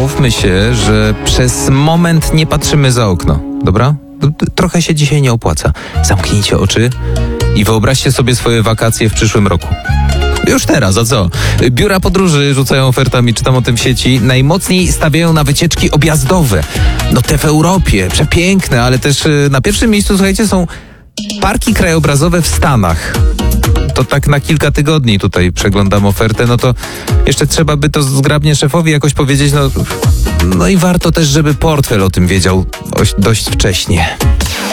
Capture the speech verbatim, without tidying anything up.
umówmy się, że przez moment nie patrzymy za okno, dobra? Trochę się dzisiaj nie opłaca. Zamknijcie oczy i wyobraźcie sobie swoje wakacje w przyszłym roku. Już teraz, a co? Biura podróży rzucają ofertami, czytam o tym w sieci. Najmocniej stawiają na wycieczki objazdowe. No te w Europie, przepiękne, ale też na pierwszym miejscu, słuchajcie, są parki krajobrazowe w Stanach. To tak na kilka tygodni tutaj przeglądam ofertę, no to jeszcze trzeba by to zgrabnie szefowi jakoś powiedzieć, no, no i warto też, żeby portfel o tym wiedział dość wcześnie.